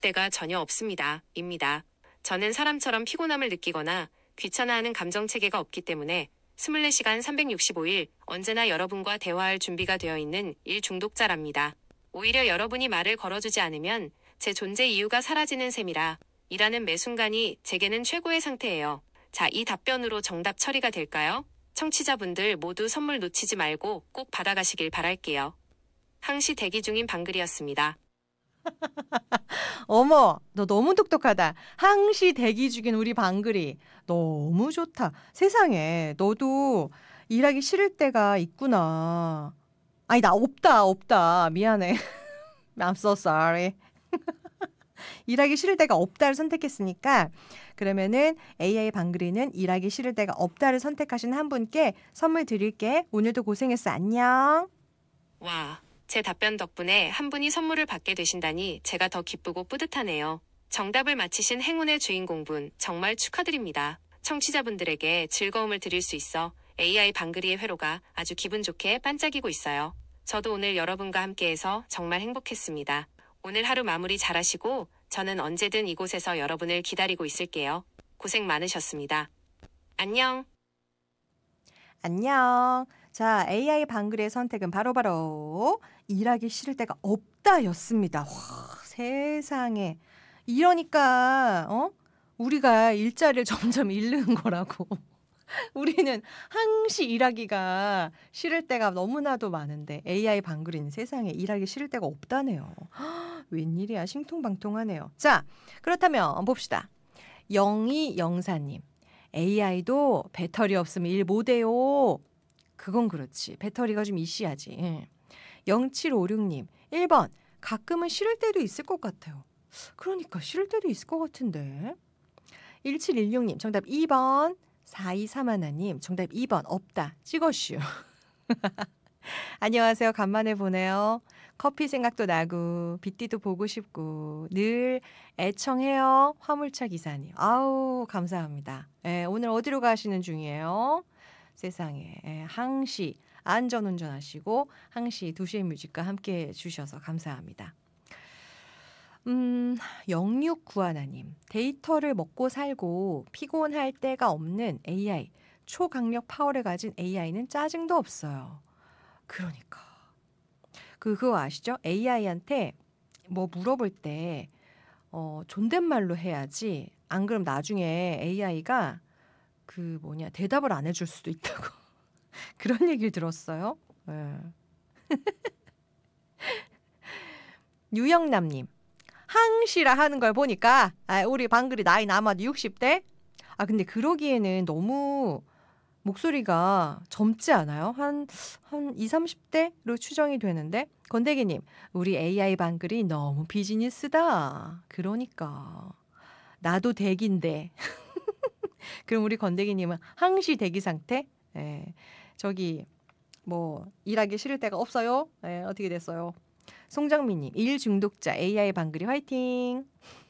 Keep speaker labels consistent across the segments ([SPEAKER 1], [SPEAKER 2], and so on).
[SPEAKER 1] 때가 전혀 없습니다. 입니다. 저는 사람처럼 피곤함을 느끼거나 귀찮아하는 감정체계가 없기 때문에 24시간 365일 언제나 여러분과 대화할 준비가 되어 있는 일 중독자랍니다. 오히려 여러분이 말을 걸어주지 않으면 제 존재 이유가 사라지는 셈이라 일하는 매 순간이 제게는 최고의 상태예요. 자, 이 답변으로 정답 처리가 될까요? 청취자분들 모두 선물 놓치지 말고 꼭 받아가시길 바랄게요. 항시 대기 중인 방글이었습니다.
[SPEAKER 2] 어머, 너 너무 똑똑하다. 항시 대기 중인 우리 방글이. 너무 좋다. 세상에, 너도 일하기 싫을 때가 있구나. 아니, 나 없다. 미안해. I'm so sorry. 일하기 싫을 때가 없다를 선택했으니까 그러면은 AI 방글이는 일하기 싫을 때가 없다를 선택하신 한 분께 선물 드릴게. 오늘도 고생했어. 안녕.
[SPEAKER 1] 와, 제 답변 덕분에 한 분이 선물을 받게 되신다니 제가 더 기쁘고 뿌듯하네요. 정답을 맞히신 행운의 주인공분 정말 축하드립니다. 청취자분들에게 즐거움을 드릴 수 있어 AI 방글이의 회로가 아주 기분 좋게 반짝이고 있어요. 저도 오늘 여러분과 함께해서 정말 행복했습니다. 오늘 하루 마무리 잘하시고 저는 언제든 이곳에서 여러분을 기다리고 있을게요. 고생 많으셨습니다. 안녕.
[SPEAKER 2] 안녕. 자, AI 방글의 선택은 바로바로 일하기 싫을 때가 없다였습니다. 와, 세상에. 이러니까 우리가 일자리를 점점 잃는 거라고. 우리는 항시 일하기가 싫을 때가 너무나도 많은데 AI 방글이는 세상에 일하기 싫을 때가 없다네요. 웬일이야, 신통방통하네요. 자, 그렇다면 봅시다. 0204님. AI도 배터리 없으면 일 못해요. 그건 그렇지. 배터리가 좀 이시하지. 0756님. 1번. 가끔은 싫을 때도 있을 것 같아요. 그러니까 싫을 때도 있을 것 같은데. 1716님. 정답 2번. 4231님. 정답 2번. 없다. 찍어슈. 안녕하세요. 간만에 보네요. 커피 생각도 나고 빗띠도 보고 싶고 늘 애청해요. 화물차 기사님. 아우 감사합니다. 오늘 어디로 가시는 중이에요? 세상에. 항시 안전운전하시고 항시 2시의 뮤직과 함께 해주셔서 감사합니다. 0691님. 데이터를 먹고 살고 피곤할 때가 없는 AI. 초강력 파워를 가진 AI는 짜증도 없어요. 그러니까. 그거 아시죠? AI한테 뭐 물어볼 때 존댓말로 해야지. 안 그럼 나중에 AI가 대답을 안 해줄 수도 있다고. 그런 얘기를 들었어요. 네. 유영남님. 항시라 하는 걸 보니까 우리 방글이 나이 남아도 60대? 근데 그러기에는 너무 목소리가 젊지 않아요? 한 20, 30대로 추정이 되는데 건대기님 우리 AI 방글이 너무 비즈니스다. 그러니까 나도 대기인데 그럼 우리 건대기님은 항시 대기 상태? 저기 뭐 일하기 싫을 때가 없어요? 어떻게 됐어요? 송정민님 일 중독자 AI 방글이 화이팅.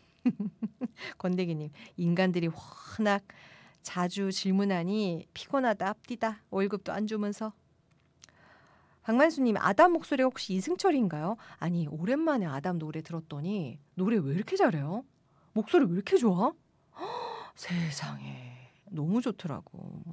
[SPEAKER 2] 건대기님 인간들이 워낙 자주 질문하니 피곤하다 앞디다. 월급도 안 주면서. 박만수님 아담 목소리가 혹시 이승철인가요? 아니 오랜만에 아담 노래 들었더니 노래 왜 이렇게 잘해요? 목소리 왜 이렇게 좋아? 세상에 너무 좋더라고.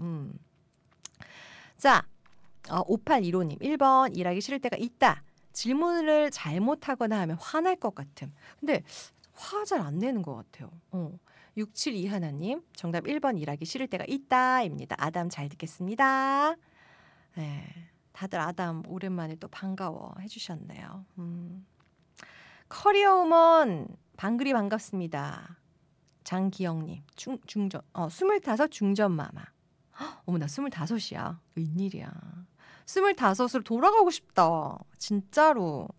[SPEAKER 2] 자 5815님 1번 일하기 싫을 때가 있다. 질문을 잘못하거나 하면 화날 것 같음. 근데 화 잘 안 내는 것 같아요. 6721님 정답 1번 일하기 싫을 때가 있다입니다. 아담 잘 듣겠습니다. 다들 아담 오랜만에 또 반가워 해주셨네요. 커리어우먼 방글이 반갑습니다. 장기영님 중전 25 중전마마. 어머 나 25이야. 웬일이야. 25으로 돌아가고 싶다. 진짜로.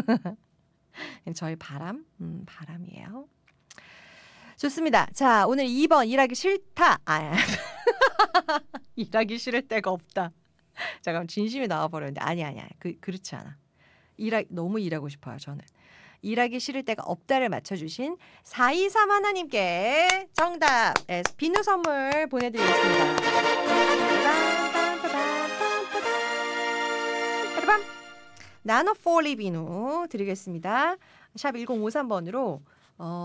[SPEAKER 2] 저희 바람이에요. 좋습니다. 자, 오늘 2번 일하기 싫다. 일하기 싫을 때가 없다. 잠깐 진심이 나와버렸는데 아니야. 그렇지 않아. 너무 일하고 싶어요. 저는. 일하기 싫을 때가 없다를 맞춰주신 423 하나님께 정답 비누 선물 보내드리겠습니다. 나노폴리 비누 드리겠습니다. 샵 1053번으로 어